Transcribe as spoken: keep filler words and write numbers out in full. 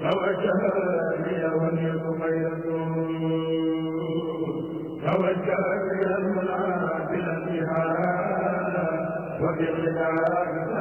توجه لي ونيت خيرة توجه إلى المنى بالانتهاء وبالغداء